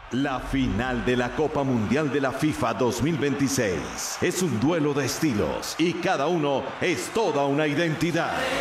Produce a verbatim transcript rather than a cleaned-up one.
La final de la Copa Mundial de la FIFA dos mil veintiséis es un duelo de estilos y cada uno es toda una identidad.